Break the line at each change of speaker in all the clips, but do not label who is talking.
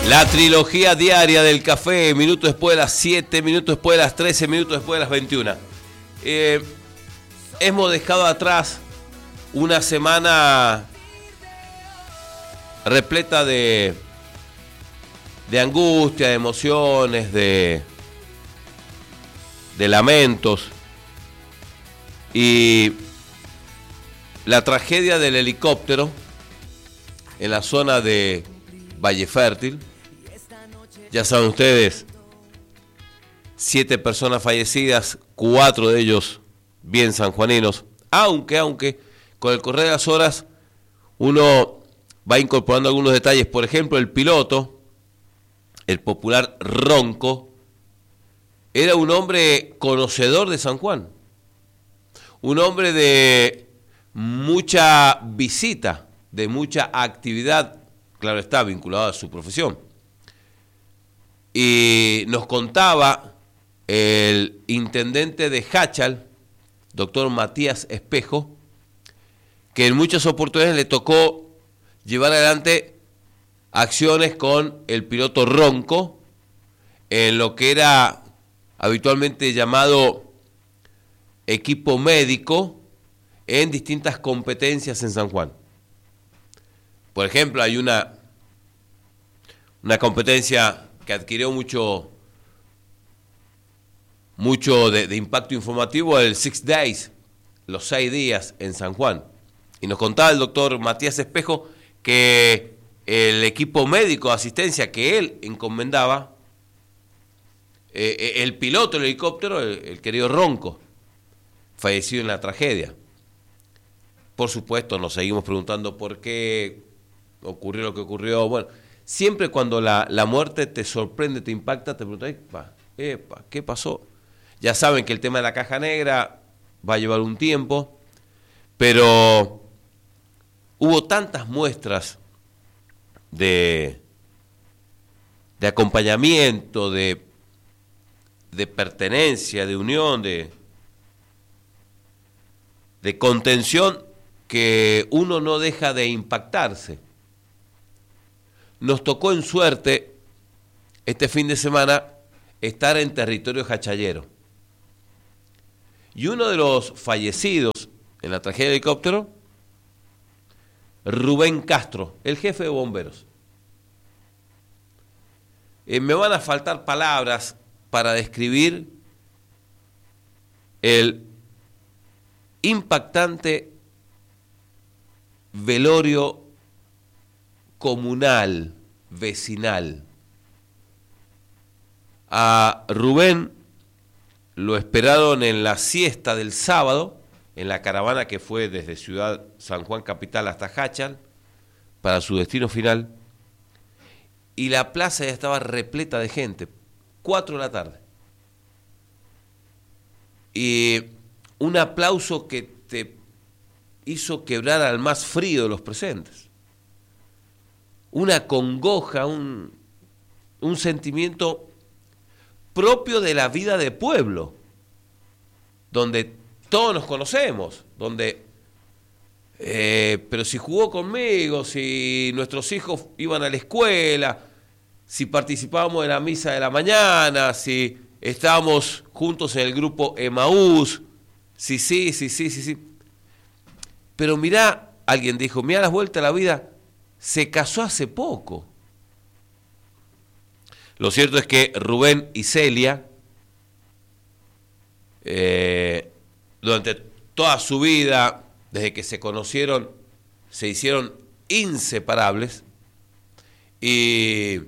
La trilogía diaria del café, minutos después de las 7, minutos después de las 13, minutos después de las 21. Hemos dejado atrás una semana repleta de angustia, de emociones, de lamentos. Y la tragedia del helicóptero en la zona de Valle Fértil. Ya saben ustedes, 7 personas fallecidas, 4 de ellos bien sanjuaninos. Aunque con el correr de las horas uno va incorporando algunos detalles. Por ejemplo, el piloto, el popular Ronco, era un hombre conocedor de San Juan. Un hombre de mucha visita, de mucha actividad, claro está, vinculado a su profesión. Y nos contaba el intendente de Jáchal, doctor Matías Espejo, que en muchas oportunidades le tocó llevar adelante acciones con el piloto Ronco en lo que era habitualmente llamado equipo médico en distintas competencias en San Juan. Por ejemplo, hay una competencia que adquirió mucho de impacto informativo, el 6 Days, los 6 días en San Juan. Y nos contaba el doctor Matías Espejo que el equipo médico de asistencia que él encomendaba, el piloto del helicóptero, el querido Ronco, fallecido en la tragedia. Por supuesto, nos seguimos preguntando por qué ocurrió lo que ocurrió. Bueno, siempre cuando la muerte te sorprende, te impacta, te preguntas, ¿qué pasó? Ya saben que el tema de la caja negra va a llevar un tiempo, pero hubo tantas muestras de acompañamiento, de pertenencia, de unión, de contención, que uno no deja de impactarse. Nos tocó en suerte este fin de semana estar en territorio jachallero. Y uno de los fallecidos en la tragedia del helicóptero, Rubén Castro, el jefe de bomberos. Me van a faltar palabras para describir el impactante velorio comunal, vecinal. A Rubén lo esperaron en la siesta del sábado, en la caravana que fue desde Ciudad San Juan Capital hasta Jáchal, para su destino final, y la plaza ya estaba repleta de gente, 4 de la tarde. Y un aplauso que te hizo quebrar al más frío de los presentes. Una congoja, un sentimiento propio de la vida de pueblo, donde todos nos conocemos, donde, pero si jugó conmigo, si nuestros hijos iban a la escuela, si participábamos en la misa de la mañana, si estábamos juntos en el grupo Emaús, sí. Pero mirá, alguien dijo, mirá las vueltas a la vida, se casó hace poco. Lo cierto es que Rubén y Celia, durante toda su vida, desde que se conocieron, se hicieron inseparables. Y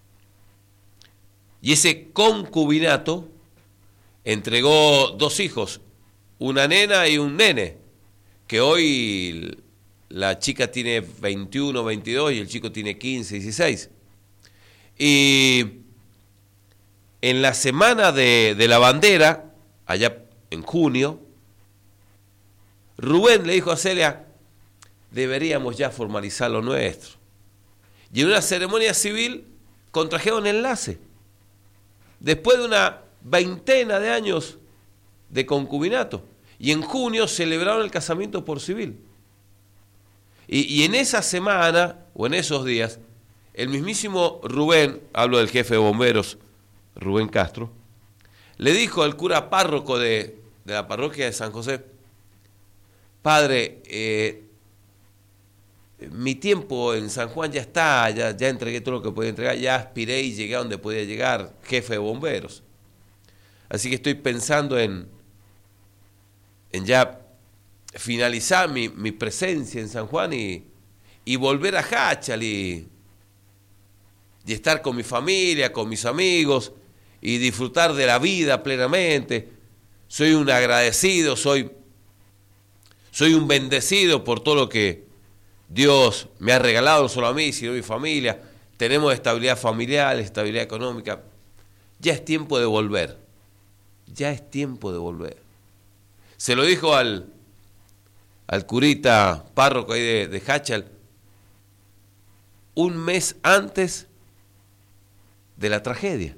ese concubinato entregó 2 hijos, una nena y un nene, que hoy la chica tiene 21, 22 y el chico tiene 15, 16. Y en la semana de la bandera, allá en junio, Rubén le dijo a Celia, deberíamos ya formalizar lo nuestro. Y en una ceremonia civil contrajeron enlace. Después de una veintena de años de concubinato. Y en junio celebraron el casamiento por civil. Y en esa semana, o en esos días, el mismísimo Rubén, hablo del jefe de bomberos, Rubén Castro, le dijo al cura párroco de la parroquia de San José: padre, mi tiempo en San Juan ya está, ya entregué todo lo que podía entregar, ya aspiré y llegué a donde podía llegar, jefe de bomberos. Así que estoy pensando en ya finalizar mi presencia en San Juan y volver a Jáchal y estar con mi familia, con mis amigos y disfrutar de la vida plenamente. Soy un agradecido, soy un bendecido por todo lo que Dios me ha regalado, no solo a mí, sino a mi familia. Tenemos estabilidad familiar, estabilidad económica. Ya es tiempo de volver. Ya es tiempo de volver. Se lo dijo al curita párroco ahí de Jáchal un mes antes de la tragedia.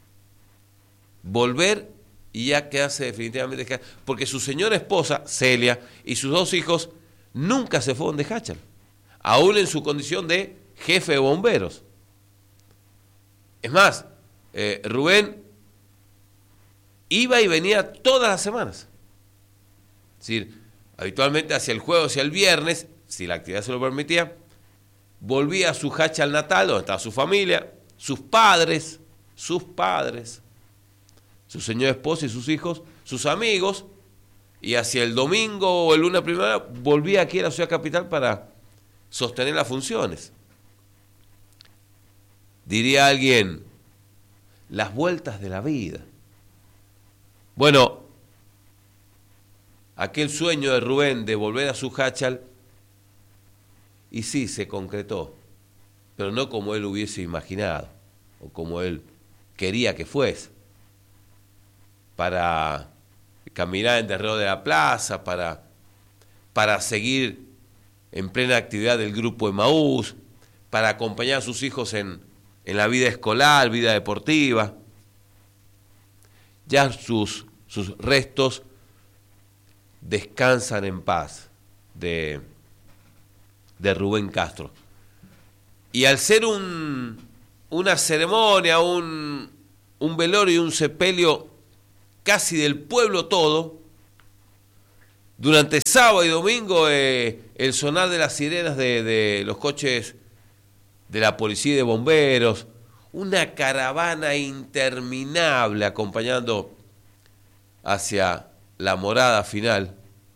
Volver y ya quedarse definitivamente, porque su señora esposa, Celia, y sus 2 hijos nunca se fueron de Jáchal, aún en su condición de jefe de bomberos. Es más, Rubén iba y venía todas las semanas. Es decir, habitualmente hacia el jueves, hacia el viernes, si la actividad se lo permitía, volvía a su Jáchal natal, donde estaba su familia, sus padres, su señora esposa y sus hijos, sus amigos, y hacia el domingo o el lunes primera volvía aquí a la ciudad capital para sostener las funciones. Diría alguien, las vueltas de la vida. Bueno, aquel sueño de Rubén de volver a su Jáchal, y sí, se concretó, pero no como él hubiese imaginado, o como él quería que fuese, para caminar en derredor de la plaza, para seguir en plena actividad del grupo Emaús, para acompañar a sus hijos en la vida escolar, vida deportiva. Ya sus restos descansan en paz de Rubén Castro. Y al ser una ceremonia, un velorio y un sepelio casi del pueblo todo, durante sábado y domingo el sonar de las sirenas de los coches de la policía y de bomberos, una caravana interminable acompañando hacia la morada final.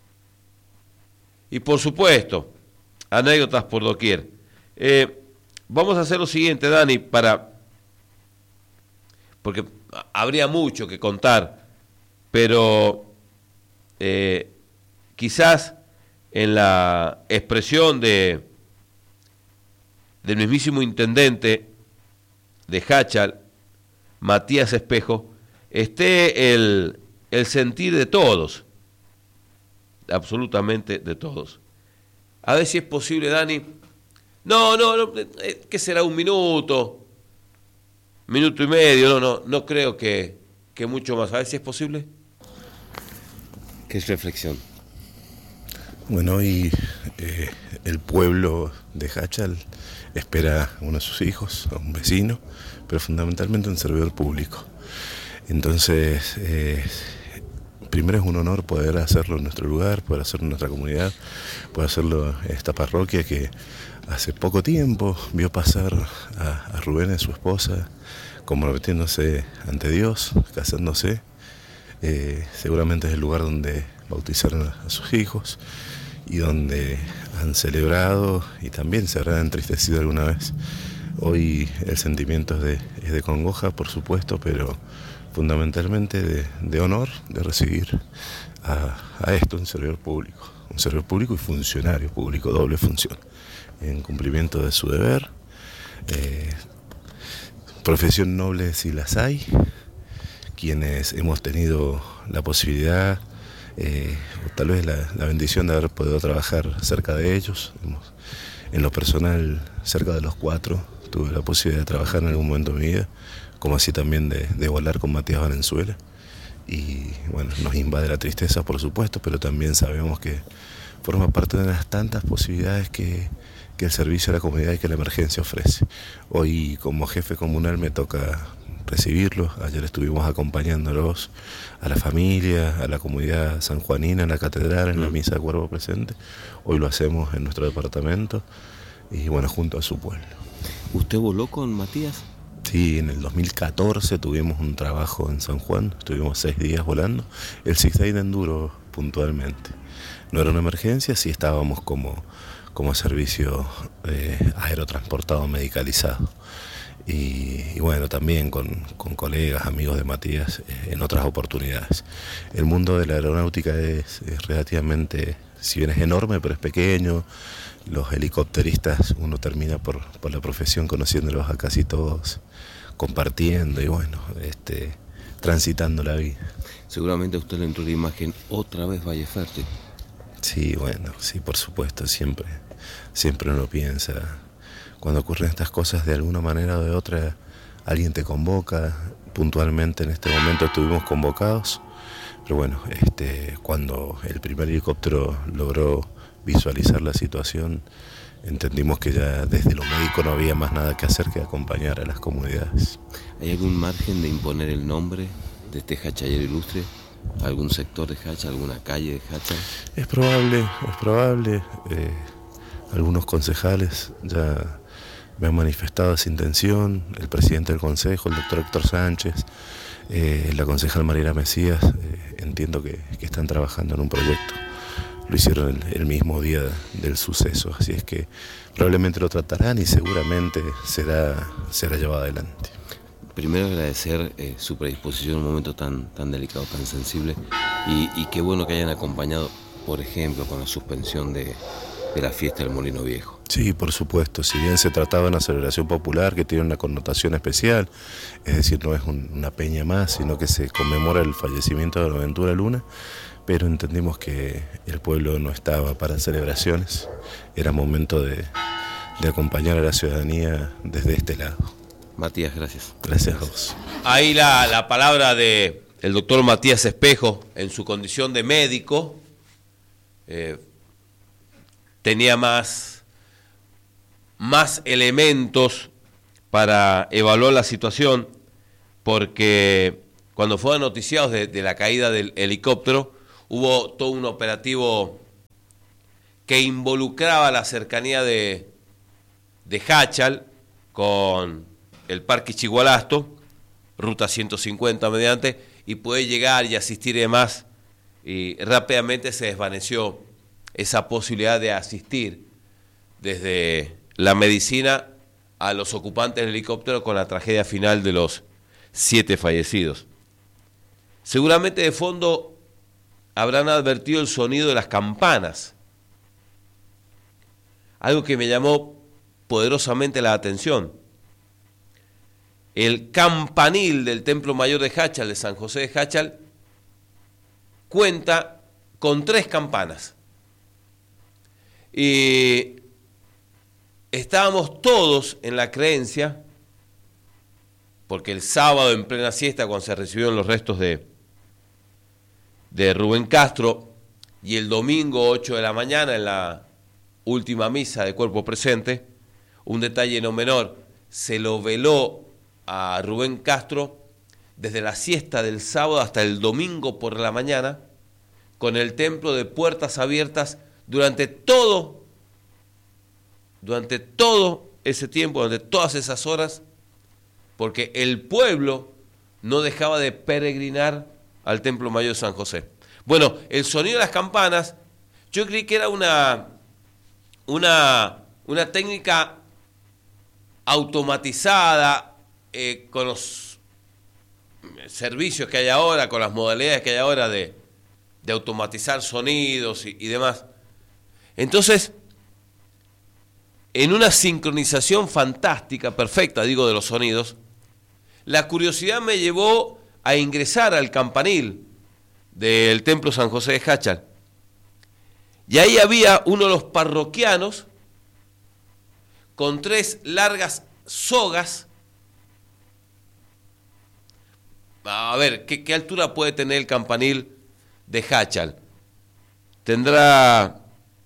Y por supuesto, anécdotas por doquier. Vamos a hacer lo siguiente, Dani, porque habría mucho que contar, pero quizás en la expresión del mismísimo intendente de Jáchal, Matías Espejo, esté el sentir de todos, absolutamente de todos. A ver si es posible, Dani. No, ¿qué será? 1 minuto, 1 minuto y medio, no creo que mucho más. A ver si es posible.
¿Qué es reflexión?
Bueno, hoy el pueblo de Jáchal espera a uno de sus hijos, a un vecino, pero fundamentalmente a un servidor público. Entonces, primero es un honor poder hacerlo en nuestro lugar, poder hacerlo en nuestra comunidad, poder hacerlo en esta parroquia que hace poco tiempo vio pasar a Rubén y a su esposa comprometiéndose ante Dios, casándose. Seguramente es el lugar donde bautizaron a sus hijos y donde han celebrado y también se habrán entristecido alguna vez. Hoy el sentimiento es de congoja, por supuesto, pero fundamentalmente de honor de recibir a esto, un servidor público y funcionario público, doble función, en cumplimiento de su deber. Profesión noble si las hay, quienes hemos tenido la posibilidad o tal vez la bendición de haber podido trabajar cerca de ellos. En lo personal, cerca de los 4, tuve la posibilidad de trabajar en algún momento de mi vida, como así también de volar con Matías Valenzuela. Y bueno, nos invade la tristeza, por supuesto, pero también sabemos que forma parte de las tantas posibilidades que el servicio a la comunidad y que la emergencia ofrece. Hoy como jefe comunal me toca recibirlos. Ayer estuvimos acompañándolos a la familia, a la comunidad sanjuanina, en la catedral, en la misa de cuerpo presente. Hoy lo hacemos en nuestro departamento y bueno, junto a su pueblo.
¿Usted voló con Matías?
Sí, en el 2014 tuvimos un trabajo en San Juan, estuvimos 6 días volando, el Six Day de Enduro puntualmente. No era una emergencia, sí estábamos como servicio aerotransportado medicalizado. Y bueno, también con colegas, amigos de Matías en otras oportunidades. El mundo de la aeronáutica es relativamente, si bien es enorme, pero es pequeño. Los helicópteristas, uno termina por la profesión conociéndolos a casi todos, compartiendo y bueno, transitando la vida.
Seguramente a usted le entró la imagen otra vez Valle Fértil.
Sí, bueno, sí, por supuesto, siempre uno piensa, cuando ocurren estas cosas de alguna manera o de otra, alguien te convoca. Puntualmente en este momento estuvimos convocados, pero bueno, cuando el primer helicóptero logró visualizar la situación, entendimos que ya desde lo médico no había más nada que hacer que acompañar a las comunidades.
¿Hay algún margen de imponer el nombre de este hachallero ilustre? ¿Algún sector de Hachal, alguna calle de Hachal?
Es probable. Algunos concejales ya me han manifestado esa intención, el presidente del consejo, el doctor Héctor Sánchez, la concejal Mariela Mesías, entiendo que están trabajando en un proyecto. Lo hicieron el mismo día del suceso, así es que probablemente lo tratarán y seguramente será llevado adelante.
Primero agradecer su predisposición en un momento tan delicado, tan sensible, y qué bueno que hayan acompañado, por ejemplo, con la suspensión de la fiesta del Molino Viejo.
Sí, por supuesto, si bien se trataba de una celebración popular que tiene una connotación especial, es decir, no es una peña más, sino que se conmemora el fallecimiento de Buenaventura Luna, pero entendimos que el pueblo no estaba para celebraciones, era momento de acompañar a la ciudadanía desde este lado.
Matías, gracias.
Gracias a vos.
Ahí la palabra de el doctor Matías Espejo, en su condición de médico, tenía más elementos para evaluar la situación, porque cuando fueron noticiados de la caída del helicóptero, hubo todo un operativo que involucraba la cercanía de Hachal con el Parque Chigualasto, ruta 150 mediante, y puede llegar y asistir y demás, y rápidamente se desvaneció esa posibilidad de asistir desde la medicina a los ocupantes del helicóptero, con la tragedia final de los 7 fallecidos. Seguramente de fondo habrán advertido el sonido de las campanas, algo que me llamó poderosamente la atención. El campanil del Templo Mayor de Hachal, de San José de Hachal, cuenta con 3 campanas. Y estábamos todos en la creencia, porque el sábado en plena siesta, cuando se recibieron los restos de Rubén Castro, y el domingo 8 de la mañana en la última misa de cuerpo presente, un detalle no menor, se lo veló a Rubén Castro desde la siesta del sábado hasta el domingo por la mañana, con el templo de puertas abiertas durante todo ese tiempo, durante todas esas horas, porque el pueblo no dejaba de peregrinar al Templo Mayor de San José. Bueno, el sonido de las campanas, yo creí que era una técnica automatizada, con los servicios que hay ahora, con las modalidades que hay ahora de automatizar sonidos y demás. Entonces, en una sincronización fantástica, perfecta, digo, de los sonidos, la curiosidad me llevó a ingresar al campanil del Templo San José de Hachal. Y ahí había uno de los parroquianos con 3 largas sogas. A ver, ¿qué altura puede tener el campanil de Hachal? Tendrá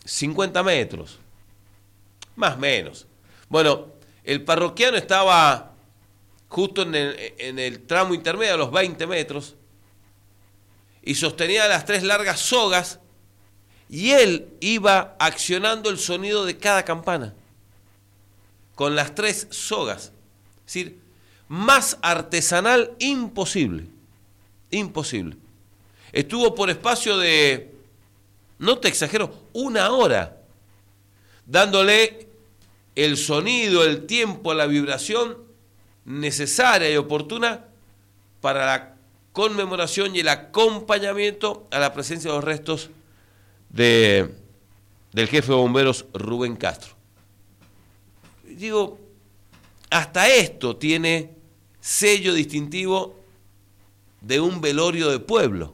50 metros, más o menos. Bueno, el parroquiano estaba justo en el tramo intermedio, a los 20 metros, y sostenía las 3 largas sogas, y él iba accionando el sonido de cada campana, con las 3 sogas. Es decir, más artesanal imposible, imposible. Estuvo por espacio de, no te exagero, 1 hora, dándole el sonido, el tiempo, la vibración necesaria y oportuna para la conmemoración y el acompañamiento a la presencia de los restos del jefe de bomberos Rubén Castro. Digo, hasta esto tiene sello distintivo de un velorio de pueblo.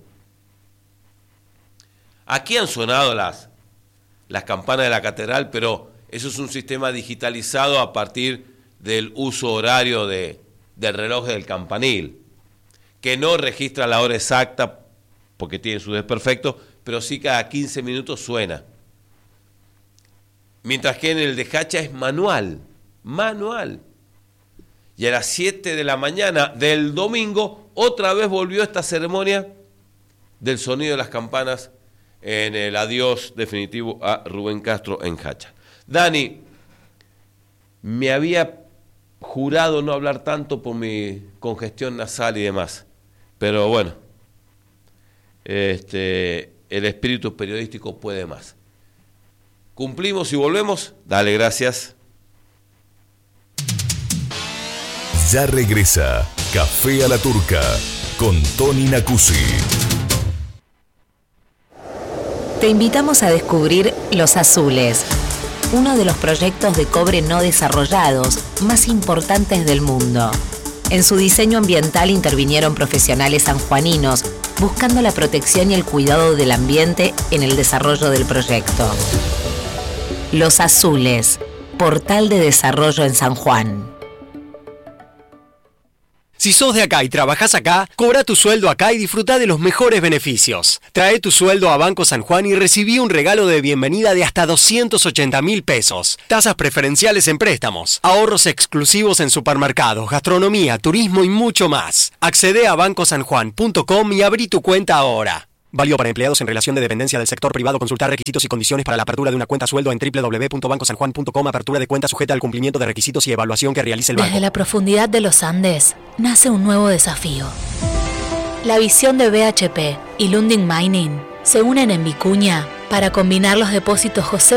Aquí han sonado las campanas de la catedral, pero eso es un sistema digitalizado a partir del uso horario del reloj del campanil, que no registra la hora exacta porque tiene su desperfecto, pero sí cada 15 minutos suena. Mientras que en el de Hacha es manual. Y a las 7 de la mañana del domingo, otra vez volvió esta ceremonia del sonido de las campanas en el adiós definitivo a Rubén Castro en Hacha. Dani, me había jurado no hablar tanto por mi congestión nasal y demás, pero bueno, el espíritu periodístico puede más. ¿Cumplimos y volvemos? Dale, gracias.
Ya regresa Café a la Turca con Tony Nacuzzi.
Te invitamos a descubrir Los Azules, uno de los proyectos de cobre no desarrollados más importantes del mundo. En su diseño ambiental intervinieron profesionales sanjuaninos, buscando la protección y el cuidado del ambiente en el desarrollo del proyecto. Los Azules, portal de desarrollo en San Juan.
Si sos de acá y trabajás acá, cobra tu sueldo acá y disfruta de los mejores beneficios. Trae tu sueldo a Banco San Juan y recibí un regalo de bienvenida de hasta 280.000 pesos. Tasas preferenciales en préstamos, ahorros exclusivos en supermercados, gastronomía, turismo y mucho más. Accede a bancosanjuan.com y abrí tu cuenta ahora. Válido para empleados en relación de dependencia del sector privado. Consultar requisitos y condiciones para la apertura de una cuenta sueldo en www.bancosanjuan.com. Apertura de cuenta sujeta al cumplimiento de requisitos y evaluación que realice el banco.
Desde la profundidad de los Andes nace un nuevo desafío. La visión de BHP y Lundin Mining se unen en Vicuña para combinar los depósitos José